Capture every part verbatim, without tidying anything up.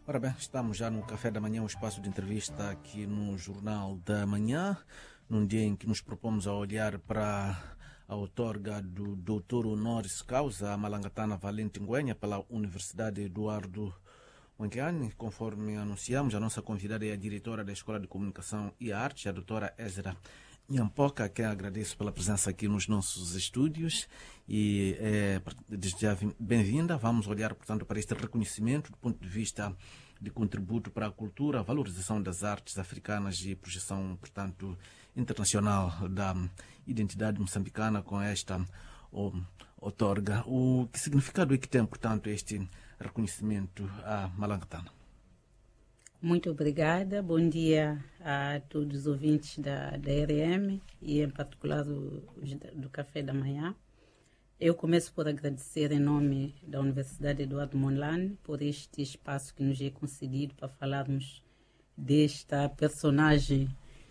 Ora bem, estamos já no Café da Manhã, um espaço de entrevista aqui no Jornal da Manhã, num dia em que nos propomos a olhar para a outorga do doutor honoris causa Malangatana Valente Ngüenya pela Universidade Eduardo Mondlane. Conforme anunciamos, a nossa convidada é a diretora da Escola de Comunicação e Arte, a doutora Ezra Nyampoka, que agradeço pela presença aqui nos nossos estúdios e é, desde já bem-vinda. Vamos olhar, portanto, para este reconhecimento do ponto de vista de contributo para a cultura, a valorização das artes africanas e projeção, portanto, internacional da identidade moçambicana com esta outorga. O que significado é que tem, portanto, este reconhecimento a Malangatana? Muito obrigada. Bom dia a todos os ouvintes da, da R M e, em particular, do, do Café da Manhã. Eu começo por agradecer em nome da Universidade Eduardo Mondlane por este espaço que nos é concedido para falarmos desta personagem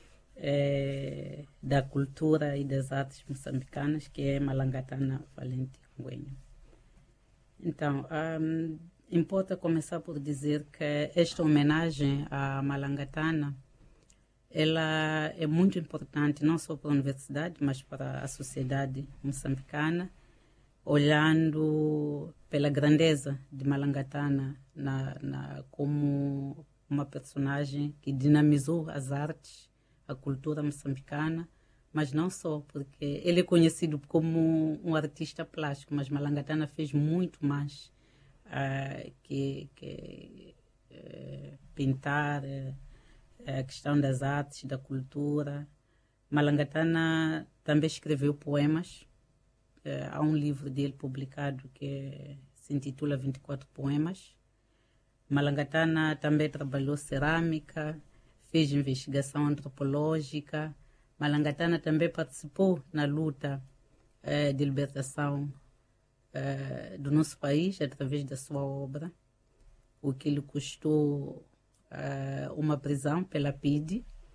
eh, da cultura e das artes moçambicanas, que é Malangatana Valente Ngüenya. Então, um, importa começar por dizer que esta homenagem à Malangatana, ela é muito importante não só para a universidade, mas para a sociedade moçambicana, olhando pela grandeza de Malangatana na, na, como uma personagem que dinamizou as artes, a cultura moçambicana, mas não só, porque ele é conhecido como um artista plástico, mas Malangatana fez muito mais uh, que, que uh, pintar, uh, a questão das artes, da cultura. Malangatana também escreveu poemas. Uh, há um livro dele publicado que se intitula vinte e quatro Poemas. Malangatana também trabalhou cerâmica, fez investigação antropológica. Malangatana também participou na luta uh, de libertação uh, do nosso país através da sua obra, o que lhe custou uh, uma prisão pela P I D E.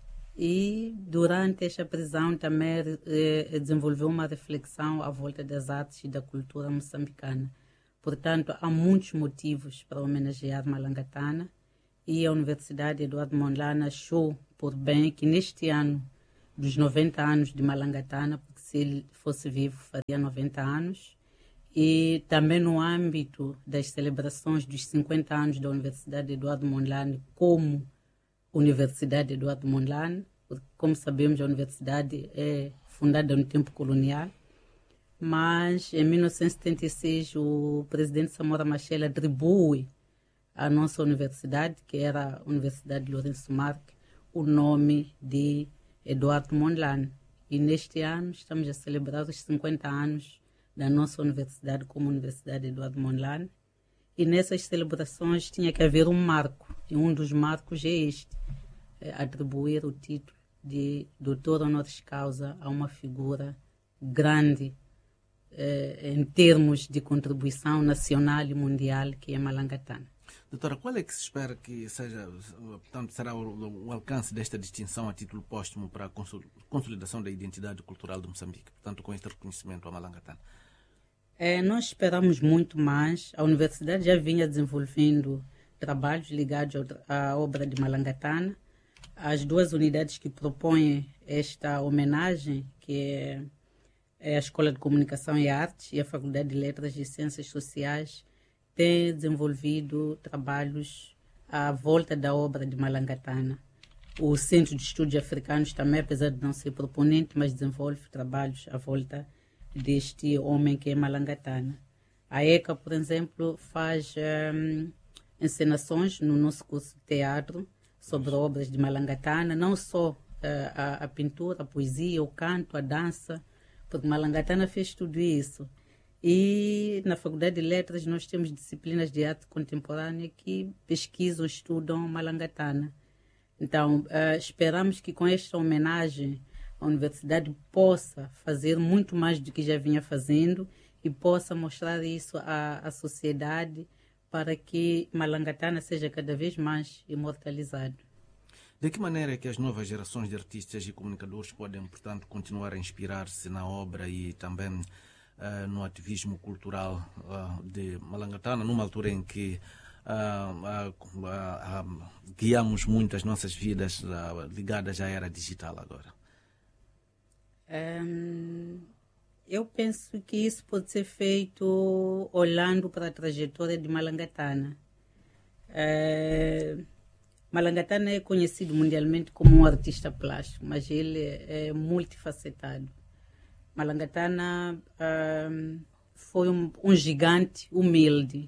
E durante esta prisão também eh, desenvolveu uma reflexão à volta das artes e da cultura moçambicana. Portanto, há muitos motivos para homenagear Malangatana e a Universidade Eduardo Mondlane achou por bem que neste ano dos noventa anos de Malangatana, porque se ele fosse vivo faria noventa anos, e também no âmbito das celebrações dos cinquenta anos da Universidade Eduardo Mondlane como Universidade Eduardo Mondlane, porque, como sabemos, a universidade é fundada no tempo colonial, mas em mil novecentos e setenta e seis o presidente Samora Machel atribui à nossa universidade, que era a Universidade Lourenço Marques, o nome de Eduardo Mondlane. E neste ano estamos a celebrar os cinquenta anos da nossa universidade como Universidade Eduardo Mondlane. E nessas celebrações tinha que haver um marco, e um dos marcos é este, é atribuir o título de doutor honoris causa a uma figura grande eh, em termos de contribuição nacional e mundial, que é Malangatana. Doutora, qual é que se espera que seja, portanto, será o, o alcance desta distinção a título póstumo para a consolidação da identidade cultural de Moçambique, portanto, com este reconhecimento a Malangatana? É, nós esperamos muito mais. A universidade já vinha desenvolvendo trabalhos ligados à obra de Malangatana. As duas unidades que propõem esta homenagem, que é, é a Escola de Comunicação e Artes e a Faculdade de Letras e Ciências Sociais, têm desenvolvido trabalhos à volta da obra de Malangatana. O Centro de Estudos Africanos também, apesar de não ser proponente, mas desenvolve trabalhos à volta deste homem que é Malangatana. A ECA, por exemplo, faz um, encenações no nosso curso de teatro sobre obras de Malangatana, não só uh, a, a pintura, a poesia, o canto, a dança, porque Malangatana fez tudo isso. E na Faculdade de Letras nós temos disciplinas de arte contemporânea que pesquisam, estudam Malangatana. Então, uh, esperamos que com esta homenagem a universidade possa fazer muito mais do que já vinha fazendo e possa mostrar isso à, à sociedade para que Malangatana seja cada vez mais imortalizado. De que maneira é que as novas gerações de artistas e comunicadores podem, portanto, continuar a inspirar-se na obra e também uh, no ativismo cultural uh, de Malangatana, numa altura em que uh, uh, uh, uh, guiamos muito as nossas vidas uh, ligadas à era digital agora? Um, eu penso que isso pode ser feito olhando para a trajetória de Malangatana. Uh, Malangatana é conhecido mundialmente como um artista plástico, mas ele é multifacetado. Malangatana um, foi um, um gigante humilde.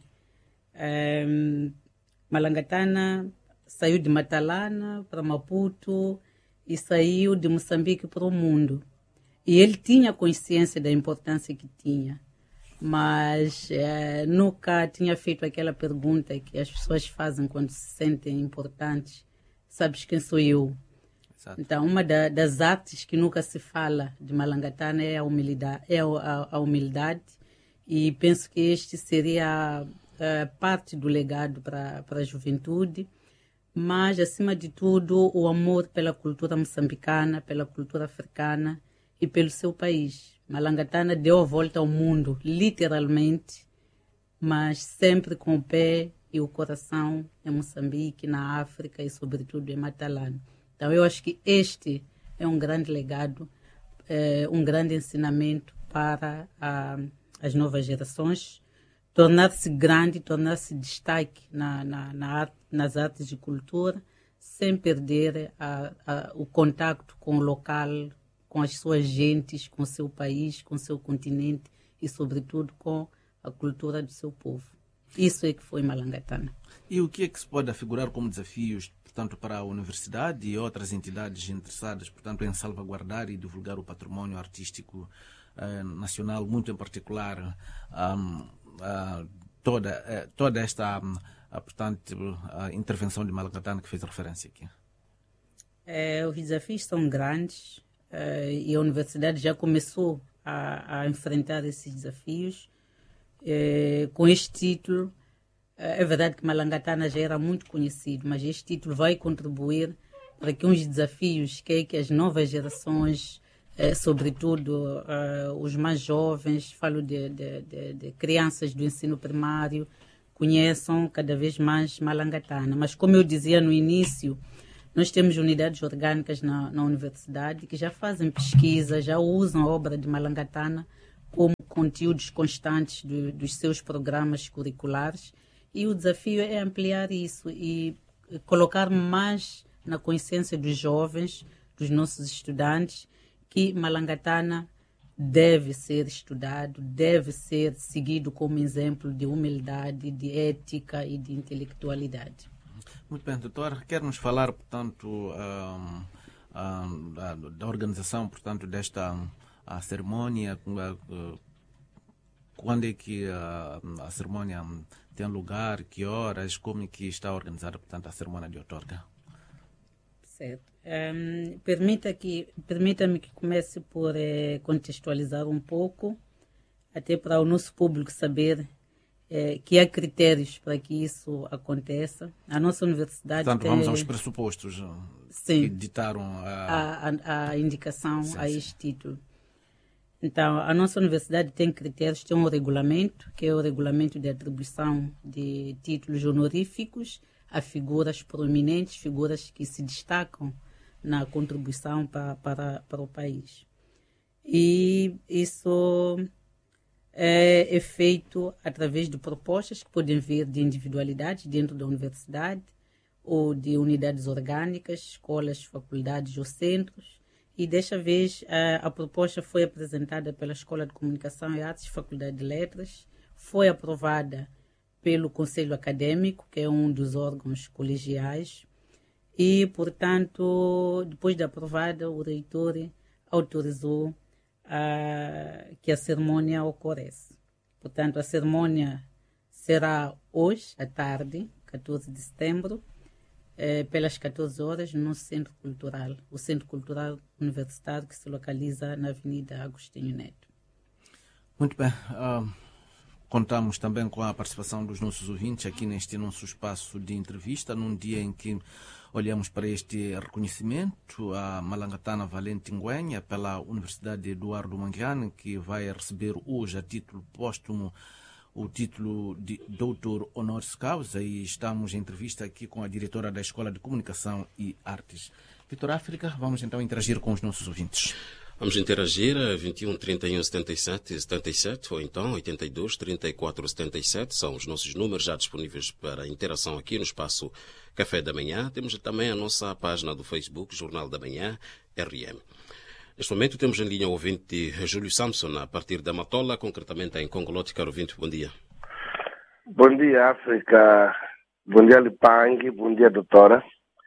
Um, Malangatana saiu de Matalana para Maputo e saiu de Moçambique para o mundo. E ele tinha consciência da importância que tinha, mas eh, nunca tinha feito aquela pergunta que as pessoas fazem quando se sentem importantes. Sabes quem sou eu? Exato. Então, uma da, das artes que nunca se fala de Malangatana é a humildade, é a, a humildade, e penso que este seria a parte do legado para a juventude, mas, acima de tudo, o amor pela cultura moçambicana, pela cultura africana e pelo seu país. Malangatana deu a volta ao mundo, literalmente, mas sempre com o pé e o coração em Moçambique, na África e, sobretudo, em Matalana. Então, eu acho que este é um grande legado, é, um grande ensinamento para a, as novas gerações, tornar-se grande, tornar-se destaque na, na, na arte, nas artes de cultura, sem perder a, a, o contacto com o local, com as suas gentes, com o seu país, com o seu continente e, sobretudo, com a cultura do seu povo. Isso é que foi Malangatana. E o que é que se pode afigurar como desafios, portanto, para a universidade e outras entidades interessadas, portanto, em salvaguardar e divulgar o património artístico eh, nacional, muito em particular um, uh, toda, uh, toda esta um, uh, portanto, uh, intervenção de Malangatana que fez referência aqui? É, os desafios são grandes. Uh, e a universidade já começou a, a enfrentar esses desafios. Uh, com este título, uh, é verdade que Malangatana já era muito conhecido, mas este título vai contribuir para que uns desafios que, que as novas gerações, uh, sobretudo uh, os mais jovens, falo de, de, de, de crianças do ensino primário, conheçam cada vez mais Malangatana. Mas, como eu dizia no início, nós temos unidades orgânicas na, na universidade que já fazem pesquisa, já usam a obra de Malangatana como conteúdos constantes do, dos seus programas curriculares, e o desafio é ampliar isso e colocar mais na consciência dos jovens, dos nossos estudantes, que Malangatana deve ser estudado, deve ser seguido como exemplo de humildade, de ética e de intelectualidade. Muito bem, doutor, quer nos falar, portanto, um, um, da, da organização, portanto, desta a cerimônia, uh, quando é que uh, a cerimônia tem lugar, que horas, como é que está organizada, portanto, a cerimônia de outorga? Certo. Um, permita que, permita-me que comece por eh, contextualizar um pouco, até para o nosso público saber É, que há critérios para que isso aconteça. A nossa universidade Portanto, tem... vamos aos pressupostos Sim, que ditaram a, a, a, a indicação sim, a sim. este título. Então, a nossa universidade tem critérios, tem um regulamento, que é o regulamento de atribuição de títulos honoríficos a figuras proeminentes, figuras que se destacam na contribuição para, para, para o país. E isso é, é feito através de propostas que podem vir de individualidades dentro da universidade ou de unidades orgânicas, escolas, faculdades ou centros. E desta vez a, a proposta foi apresentada pela Escola de Comunicação e Artes, Faculdade de Letras, foi aprovada pelo Conselho Acadêmico, que é um dos órgãos colegiais, e, portanto, depois de aprovada, o reitor autorizou uh, que a cerimônia ocorresse. Portanto, a cerimônia será hoje, à tarde, catorze de setembro, eh, pelas catorze horas, no Centro Cultural, o Centro Cultural Universitário, que se localiza na Avenida Agostinho Neto. Muito bem. Uh, contamos também com a participação dos nossos ouvintes aqui neste nosso espaço de entrevista, num dia em que olhamos para este reconhecimento a Malangatana Valente Ngüenya pela Universidade Eduardo Mondlane, que vai receber hoje, a título póstumo, o título de doutor honoris causa e estamos em entrevista aqui com a diretora da Escola de Comunicação e Artes. Vitor África, vamos então interagir com os nossos ouvintes. Vamos interagir a vinte e um, trinta e um, setenta e sete, setenta e sete ou então oitenta e dois, trinta e quatro, setenta e sete. São os nossos números já disponíveis para interação aqui no espaço Café da Manhã. Temos também a nossa página do Facebook, Jornal da Manhã, R M. Neste momento temos em linha o ouvinte Júlio Samson, a partir da Matola, concretamente em Congolote. Caro ouvinte, bom dia. Bom dia, África. Bom dia, Lipang. Bom dia, doutora.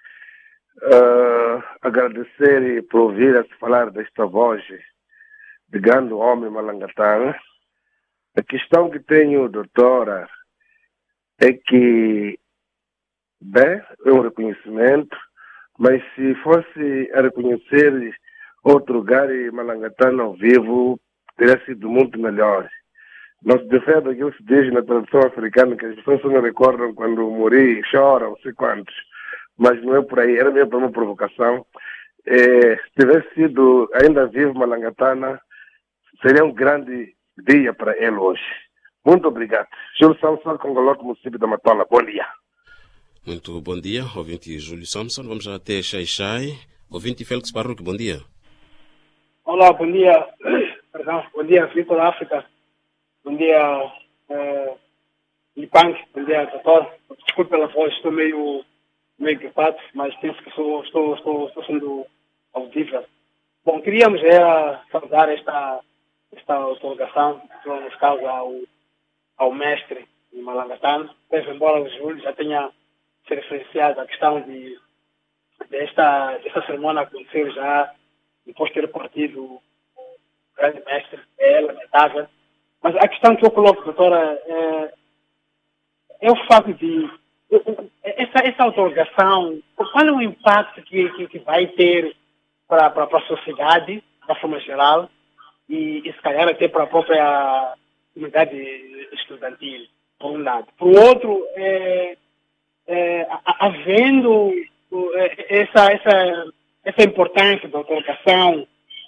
Uh, agradecer por ouvir a falar desta voz de grande homem malangatana. A questão que tenho, doutora, é que, bem, é um reconhecimento, mas se fosse a reconhecer outro lugar malangatano ao vivo, teria sido muito melhor. Não se defende aquilo que se diz na tradição africana, que as pessoas só não recordam quando morri, choram, não sei quantos. Mas não é por aí, era mesmo para uma provocação. É, se tivesse sido ainda vivo Malangatana, seria um grande dia para ele hoje. Muito obrigado. Júlio Samson, Congolote, município da Matola. Bom dia. Muito bom dia, ouvinte Júlio Samson. Vamos até Xai-Xai. Ouvinte Félix Barroque, bom dia. Olá, bom dia. Perdão, bom dia, Vitor África. Bom dia, eh, Lipang. Bom dia, doutor. Desculpe pela voz, estou meio... meio gripado, mas penso que sou, estou, estou, estou sendo audível. Bom, queríamos era saudar esta, esta autoligação, que nos causa ao, ao mestre de Malangatana. Peço, embora o Júlio já tenha se referenciado à questão de desta, desta cerimônia acontecer já depois de ter partido o grande mestre, é lamentável. Mas a questão que eu coloco, doutora, é, é o fato de Essa, essa autorização, qual é o impacto que, que, que vai ter para, para, para a sociedade, de forma geral, e, e se calhar até para a própria comunidade estudantil, por um lado. Por outro, é, é, havendo essa, essa, essa importância da autorização,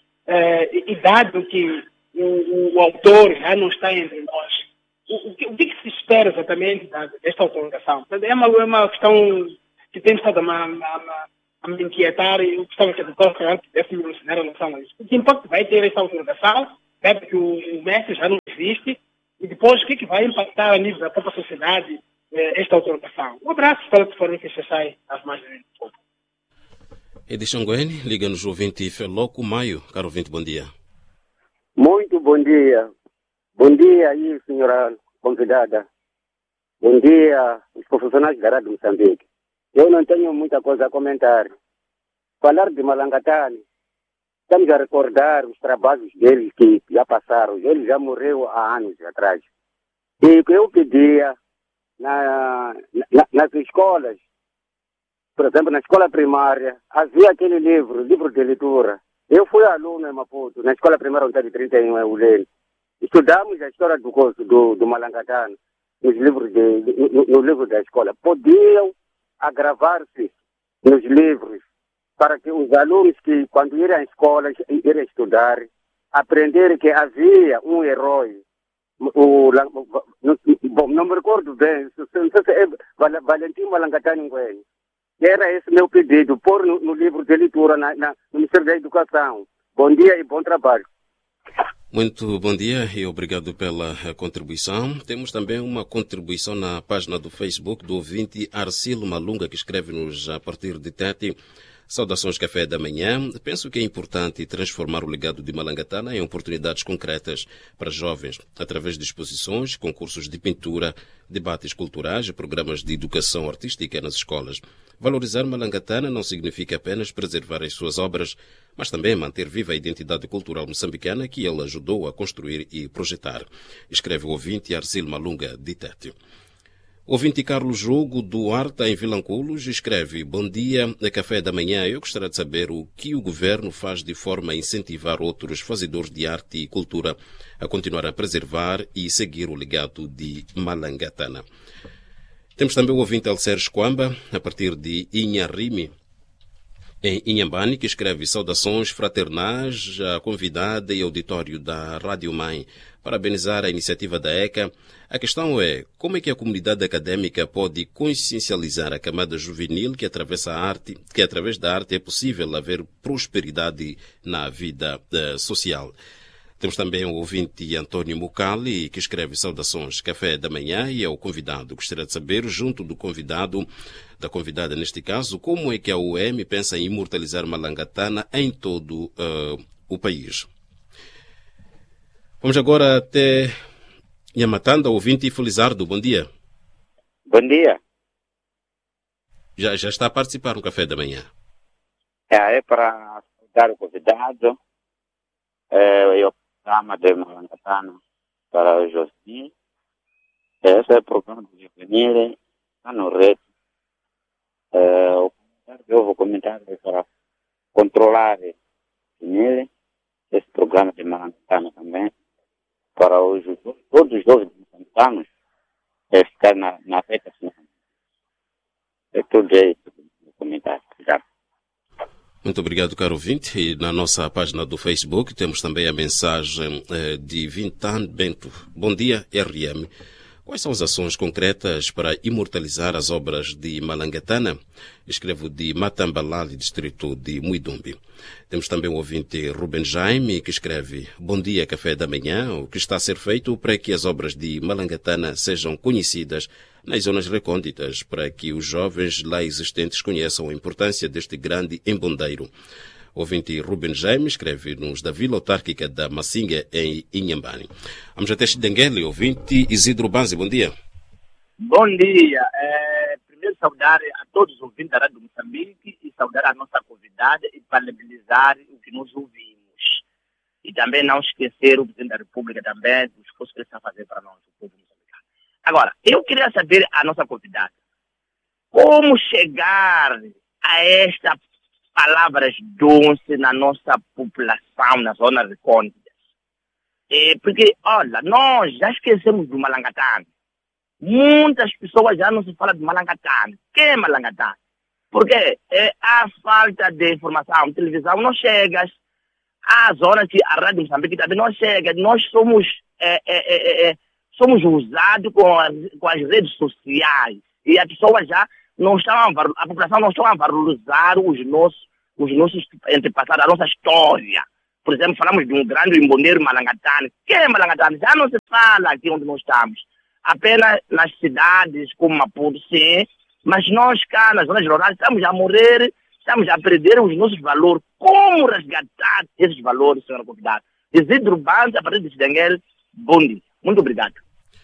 é, e dado que o, o autor já não está entre nós, O que, o que se espera exatamente desta autorização? É uma, é uma questão que tem estado a, a, a me inquietar e eu gostava que a doutora pudesse me ensinar em relação a isso. Que impacto vai ter esta autorização, dado que o, o mestre já não existe, e depois o que, que vai impactar a nível da própria sociedade eh, esta autorização? Um abraço para que forem que se sai às mais de pouco. Edi Xanguene, liga-nos o ouvinte Feloco Maio. Caro ouvinte, bom dia. Muito bom dia. Bom dia aí, senhora convidada. Bom dia, os profissionais da Rádio Moçambique. Eu não tenho muita coisa a comentar. Falar de Malangatana, estamos a recordar os trabalhos deles que já passaram. Ele já morreu há anos atrás. E eu pedia na, na, nas escolas, por exemplo, na escola primária, havia aquele livro, livro de leitura. Eu fui aluno em Maputo, na escola primária de trinta e um, eu leio. Estudamos a história do, do, do Malangatana nos livros de, no, no livro da escola. Podiam agravar-se nos livros para que os alunos que, quando irem à escola, irem estudar, aprenderem que havia um herói. O, não, bom, não me recordo bem, não sei se é Valentim Malangatana Nguyen. Era esse meu pedido, pôr no, no livro de leitura na, na, no Ministério da Educação. Bom dia e bom trabalho. Muito bom dia e obrigado pela contribuição. Temos também uma contribuição na página do Facebook do ouvinte Arcilo Malunga, que escreve-nos a partir de Tete. Saudações Café da Manhã. Penso que é importante transformar o legado de Malangatana em oportunidades concretas para jovens, através de exposições, concursos de pintura, debates culturais e programas de educação artística nas escolas. Valorizar Malangatana não significa apenas preservar as suas obras, mas também manter viva a identidade cultural moçambicana que ele ajudou a construir e projetar. Escreve o ouvinte Arcilo Malunga de Tete. O ouvinte Carlos Jogo Duarte, em Vilanculos, escreve: Bom dia, a Café da Manhã. Eu gostaria de saber o que o governo faz de forma a incentivar outros fazedores de arte e cultura a continuar a preservar e seguir o legado de Malangatana. Temos também o ouvinte Alcer Esquamba, a partir de Inharime. em Inhambane, que escreve saudações fraternais à convidada e auditório da Rádio Mãe. Parabenizar a iniciativa da ECA. A questão é, como é que a comunidade académica pode consciencializar a camada juvenil que através da arte, que através da arte é possível haver prosperidade na vida uh, social? Temos também o ouvinte Antônio Mucali, que escreve saudações café da manhã e é o convidado. Gostaria de saber, junto do convidado, da convidada neste caso, como é que a U E M pensa em imortalizar Malangatana em todo uh, o país. Vamos agora até Nhamatanda, ouvinte Felizardo. Bom dia. Bom dia. Já, já está a participar no café da manhã. É, é para dar o convidado. É, eu programa de Malangatana para o Josim. Esse é o programa de juvenil, está no rede. É, o eu vou comentar para controlar juvenil, esse programa de Malangatana também, para os, todos os jovens moçambicanos é ficar na, na rede. É tudo isso no comentário. Obrigado. Muito obrigado, caro ouvinte. E na nossa página do Facebook temos também a mensagem eh, de Vintan Bento. Bom dia, R M. Quais são as ações concretas para imortalizar as obras de Malangatana? Escrevo de Matambalali, distrito de Muidumbi. Temos também o ouvinte Ruben Jaime, que escreve: Bom dia, café da manhã. O que está a ser feito para que as obras de Malangatana sejam conhecidas nas zonas recônditas, para que os jovens lá existentes conheçam a importância deste grande embondeiro. O ouvinte Ruben Jaime escreve-nos da Vila Autárquica da Massinga, em Inhambane. Vamos até Chidenguele, ouvinte Isidro Banzi. Bom dia. Bom dia. É, primeiro saudar a todos os ouvintes da Rádio Moçambique e saudar a nossa convidada e parabenizar o que nós ouvimos. E também não esquecer o Presidente da República também, do esforço que ele está a fazer para nós, o povo moçambicano. Agora, eu queria saber a nossa convidada, como chegar a esta palavras doces na nossa população, nas zonas recônditas. É, porque, olha, nós já esquecemos do Malangatana. Muitas pessoas já não se falam de Malangatana. Quem é Malangatana? Porque é, há falta de informação. A televisão não chega. Há zonas que a Rádio Moçambique também não chega. Nós somos, é, é, é, é, somos usados com as, com as redes sociais. E as pessoas já não estão a, a população não está a valorizar os nossos, os nossos antepassados, a nossa história. Por exemplo, falamos de um grande embondeiro Malangatana. Quem é Malangatana? Já não se fala aqui onde nós estamos. Apenas nas cidades como Maputo, sim. Mas nós cá, nas zonas rurais, estamos a morrer, estamos a perder os nossos valores. Como resgatar esses valores, senhora convidada? Isidro Banzi, a partir de Chidenguele, bom dia. Muito obrigado.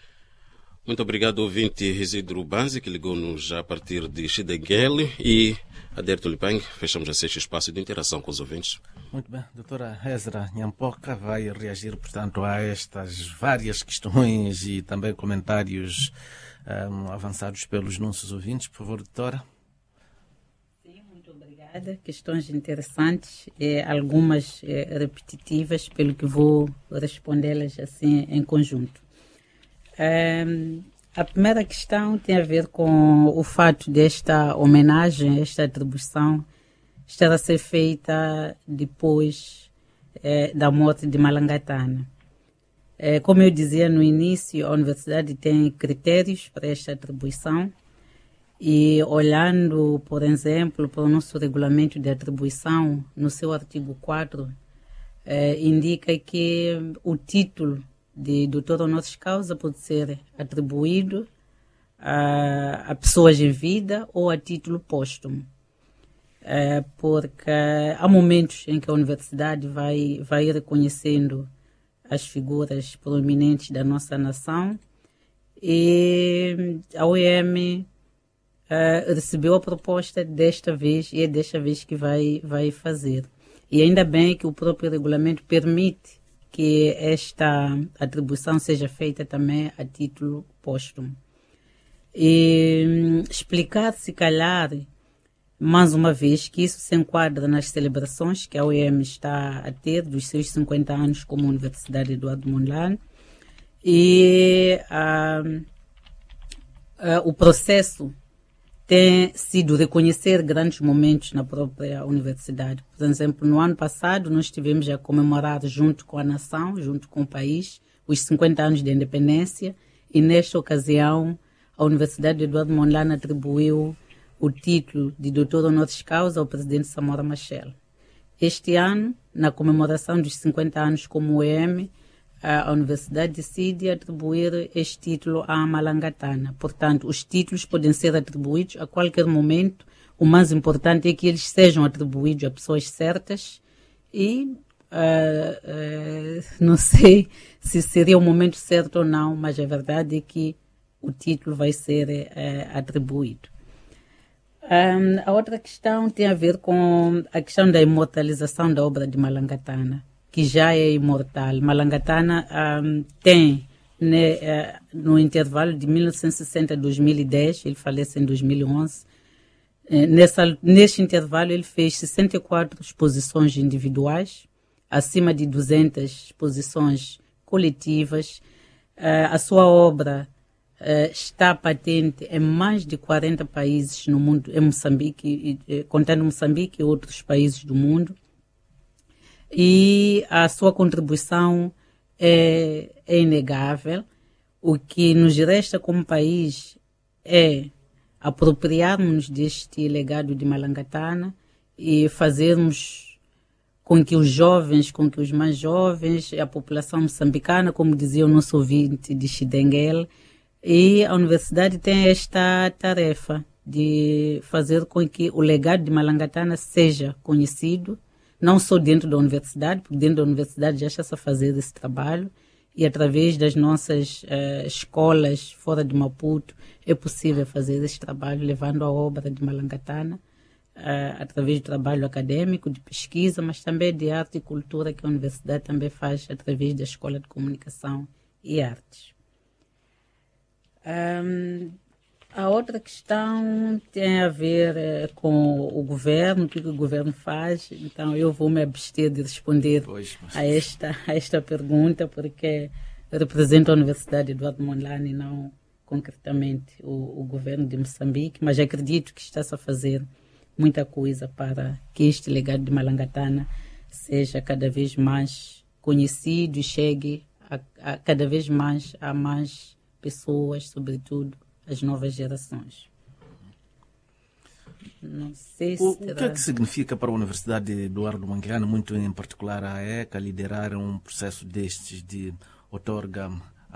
Muito obrigado, ouvinte Isidro Banzi, que ligou-nos já a partir de Chidenguele. E, Aderto Lipang, fechamos assim este espaço de interação com os ouvintes. Muito bem. Doutora Ezra Nyampoka vai reagir, portanto, a estas várias questões e também comentários um, avançados pelos nossos ouvintes. Por favor, doutora. Sim, muito obrigada. Questões interessantes, eh, algumas eh, repetitivas, pelo que vou respondê-las assim em conjunto. Um, a primeira questão tem a ver com o fato desta homenagem, esta atribuição, estar a ser feita depois eh, da morte de Malangatana. Eh, como eu dizia no início, a universidade tem critérios para esta atribuição e, olhando, por exemplo, para o nosso regulamento de atribuição, no seu artigo quatro, eh, indica que o título de doutor honoris causa pode ser atribuído a, a pessoas em vida ou a título póstumo. É, porque há momentos em que a universidade vai, vai reconhecendo as figuras proeminentes da nossa nação e a U E M uh, recebeu a proposta desta vez e é desta vez que vai, vai fazer. E ainda bem que o próprio regulamento permite que esta atribuição seja feita também a título póstumo. E hum, explicar, se calhar, mais uma vez, que isso se enquadra nas celebrações que a U E M está a ter dos seus cinquenta anos como Universidade Eduardo Mondlane e ah, ah, o processo tem sido reconhecer grandes momentos na própria universidade. Por exemplo, no ano passado nós estivemos a comemorar junto com a nação, junto com o país, os cinquenta anos de independência, e nesta ocasião a Universidade de Eduardo Mondlane atribuiu o título de doutor honoris causa ao presidente Samora Machel. Este ano, na comemoração dos cinquenta anos como U E M, a Universidade decide atribuir este título à Malangatana. Portanto, os títulos podem ser atribuídos a qualquer momento. O mais importante é que eles sejam atribuídos a pessoas certas e uh, uh, não sei se seria o momento certo ou não, mas a verdade é que o título vai ser uh, atribuído. Um, a outra questão tem a ver com a questão da imortalização da obra de Malangatana, que já é imortal. Malangatana um, tem, né, uh, no intervalo de mil novecentos e sessenta a dois mil e dez, ele falece em dois mil e onze, uh, nessa, neste intervalo ele fez sessenta e quatro exposições individuais, acima de duzentas exposições coletivas. Uh, a sua obra uh, está patente em mais de quarenta países no mundo, em Moçambique, e, contando Moçambique e outros países do mundo. E a sua contribuição é, é inegável. O que nos resta como país é apropriarmos deste legado de Malangatana e fazermos com que os jovens, com que os mais jovens, a população moçambicana, como dizia o nosso ouvinte de Chidenguel, e a universidade tem esta tarefa de fazer com que o legado de Malangatana seja conhecido, não só dentro da universidade, porque dentro da universidade já está-se a fazer esse trabalho, e através das nossas uh, escolas fora de Maputo é possível fazer esse trabalho, levando a obra de Malangatana, uh, através do trabalho acadêmico, de pesquisa, mas também de arte e cultura, que a universidade também faz através da Escola de Comunicação e Artes. Um, A outra questão tem a ver eh, com o governo, o que o governo faz. Então, eu vou me abster de responder pois, mas... a, esta, a esta pergunta, porque represento a Universidade de Eduardo Mondlane e não concretamente o, o governo de Moçambique, mas acredito que está-se a fazer muita coisa para que este legado de Malangatana seja cada vez mais conhecido e chegue a, a cada vez mais a mais pessoas, sobretudo as novas gerações. Não sei se o, terá... o que é que significa para a Universidade de Eduardo Mondlane, muito em particular a ECA, liderar um processo destes de outorga